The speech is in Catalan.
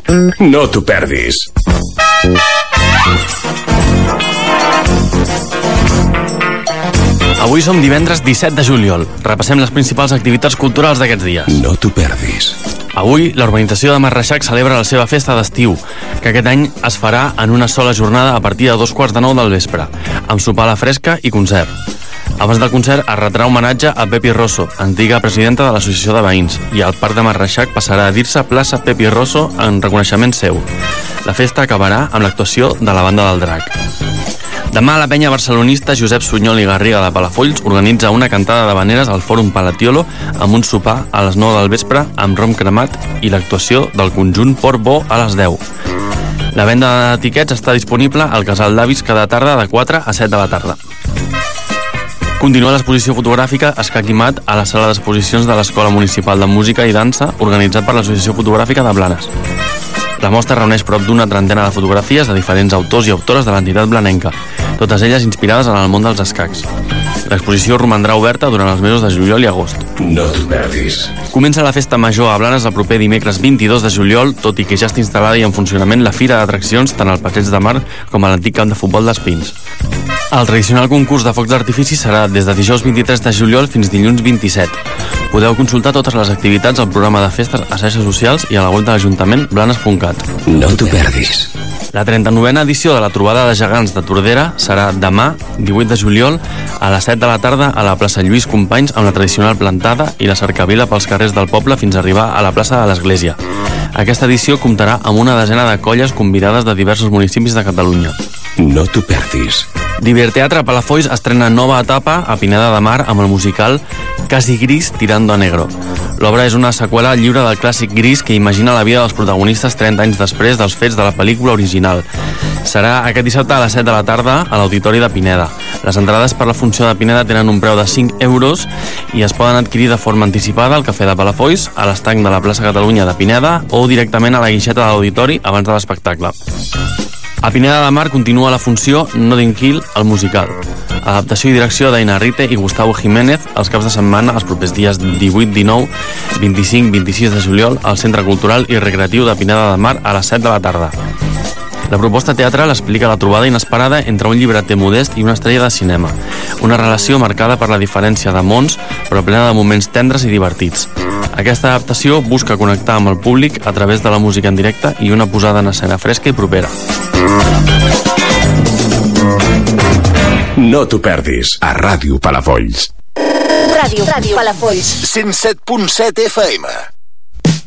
No t'ho perdis. Avui som divendres 17 de juliol. Repassem les principals activitats culturals d'aquests dies. No t'ho perdis. Avui, la urbanització de Marreixac celebra la seva festa d'estiu, que aquest any es farà en una sola jornada a partir de 2:45 del vespre, amb sopar a la fresca i concert. Abans del concert es retrà homenatge a Pepi Rosso, antiga presidenta de l'Associació de Veïns, i el Parc de Marreixac passarà a dir-se Plaça Pepi Rosso en reconeixement seu. La festa acabarà amb l'actuació de la Banda del Drac. Demà la penya barcelonista Josep Sunyol i Garriga de Palafolls organitza una cantada d'havaneres al Fòrum Palatiolo amb un sopar a les 9 del vespre amb rom cremat i l'actuació del conjunt Port Bo a les 10. La venda de tiquets està disponible al Casal d'Avis cada tarda de 4 a 7 de la tarda. Continua l'exposició fotogràfica Escaquimat a la sala d'exposicions de l'Escola Municipal de Música i Dansa organitzat per l'Associació Fotogràfica de Blanes. La mostra reuneix prop d'una trentena de fotografies de diferents autors i autores de l'entitat blanenca, totes elles inspirades en el món dels escacs. L'exposició romandrà oberta durant els mesos de juliol i agost. No t'ho perdis. Comença la festa major a Blanes el proper dimecres 22 de juliol, tot i que ja està instal·lada i en funcionament la fira d'atraccions tant al Passeig de Mar com a l'antic camp de futbol d'Espins. El tradicional concurs de focs d'artifici serà des de dijous 23 de juliol fins dilluns 27. Podeu consultar totes les activitats al programa de festes a xarxes socials i a la web de l'Ajuntament blanes.cat. No t'ho perdis. La 39a edició de la Trobada de Gegants de Tordera serà demà, 18 de juliol, a les 7 de la tarda a la plaça Lluís Companys amb la tradicional plantada i la cercavila pels carrers del poble fins a arribar a la plaça de l'Església. Aquesta edició comptarà amb una desena de colles convidades de diversos municipis de Catalunya. No t'ho perdis. Diverteatre Palafolls estrena nova etapa a Pineda de Mar amb el musical Casi Gris tirando a negro. L'obra és una seqüela lliure del clàssic Gris que imagina la vida dels protagonistes 30 anys després dels fets de la pel·lícula original. Serà aquest dissabte a les 7 de la tarda a l'Auditori de Pineda. Les entrades per la funció de Pineda tenen un preu de 5 euros i es poden adquirir de forma anticipada al Cafè de Palafolls, a l'estanc de la plaça Catalunya de Pineda o directament a la guixeta de l'Auditori abans de l'espectacle. A Pineda de Mar continua la funció Notting Hill, el musical. Adaptació i direcció d'Aina Rite i Gustavo Jiménez els caps de setmana els propers dies 18, 19, 25, 26 de juliol al Centre Cultural i Recreatiu de Pineda de Mar a les 7 de la tarda. La proposta teatral explica la trobada inesperada entre un llibreter modest i una estrella de cinema. Una relació marcada per la diferència de mons, però plena de moments tendres i divertits. Aquesta adaptació busca connectar amb el públic a través de la música en directe i una posada en escena fresca i propera. No t'ho perdis. A Ràdio Palafolls. Ràdio Palafolls. 107.7 FM.